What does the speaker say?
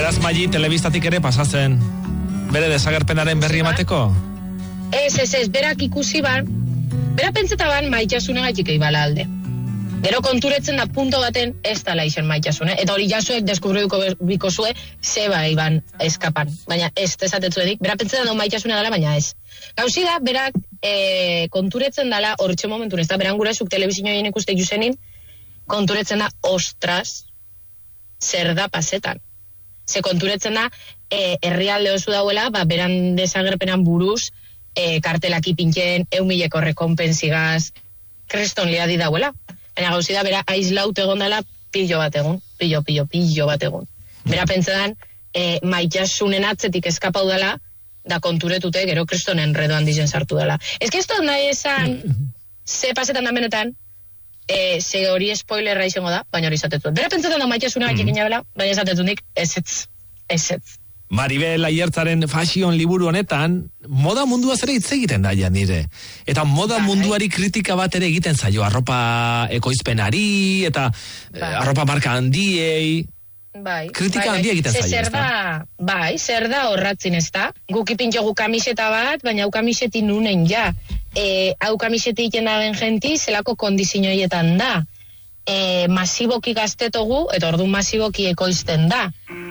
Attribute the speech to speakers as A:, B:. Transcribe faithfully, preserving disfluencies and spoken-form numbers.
A: beraz Maili telebistatik ere pasatzen bere desagerpenaren berri emateko?
B: Ez, ez, ez, berak ikusi ban, bera pentsetaban maitasunagatik eibala alde. Gero konturetzen da punto baten ez dala izen maitasune, eta hori jasuek deskubrituko biko zue zeba iban eskapan, baina ez desatetzuedik, bera pentsetan da maitasuna dela, baina ez. Gauzi da, berak e, konturetzen dala, horretxe momentun, ez da, beran gurezuk telebizinoien ikuste juzenin, konturetzen da, ostras, zer da pasetan. Ze konturetzen da, e, herrialde oso dauela, ba, beran desagerpenan buruz, e, kartelaki pintzen, eumileko rekompensigaz, kreston liadi dauela. Baina gauzi da, bera, aizlaut egon dela, pillo bat egun, pillo, pillo, pillo bat egun. Bera pentsetan, e, maitasunen atzetik eskapau dela, da konturetute, gero kristonen redoan dizen sartu dela. Ez que ez da nahi esan, ze pasetan da benetan, E, ze hori spoilerra izango da, baina hori izatetu. Bera pentsatzen da maitasuna mm. egin jabela, baina izatetu nik, ezetz, ezetz.
A: Maribel Aiertzaren fashion liburu honetan, moda mundua zere hitz egiten da ja nire. Eta moda bai. munduari kritika bat ere egiten zaio, arropa ekoizpenari, eta bai. arropa marka handiei.
B: Bai,
A: kritika
B: bai,
A: handia egiten
B: bai.
A: zaio,
B: zer da, bai, zer da horratzin ez da. Guk ipintxo gu kamiseta bat, baina hau kamiseti nunen ja. E, hau kamiseti iten da den jenti, zelako kondizioietan da. E, masiboki gaztetogu, eta orduan masiboki ekoizten da.